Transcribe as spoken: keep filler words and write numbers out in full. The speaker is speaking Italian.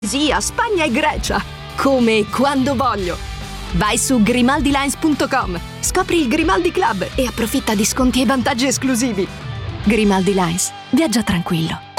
Sia Spagna e Grecia, come e quando voglio. Vai su grimaldi lines punto com, scopri il Grimaldi Club e approfitta di sconti e vantaggi esclusivi. Grimaldi Lines, viaggia tranquillo.